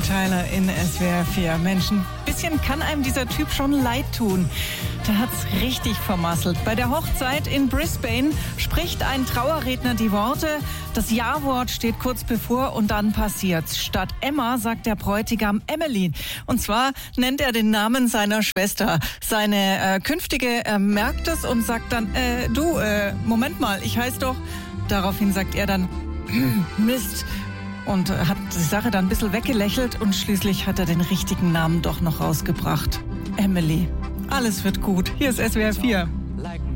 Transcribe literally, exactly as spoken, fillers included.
Tyler in S W R vier. Menschen, bisschen kann einem dieser Typ schon leid tun. Der hat's richtig vermasselt. Bei der Hochzeit in Brisbane spricht ein Trauerredner die Worte. Das Ja-Wort steht kurz bevor und dann passiert's. Statt Emma sagt der Bräutigam Emily. Und zwar nennt er den Namen seiner Schwester. Seine äh, künftige äh, merkt es und sagt dann, äh, du, äh, Moment mal, ich heiße doch... Daraufhin sagt er dann, Mist, und hat die Sache dann ein bisschen weggelächelt und schließlich hat er den richtigen Namen doch noch rausgebracht. Emily. Alles wird gut. Hier ist S W R vier.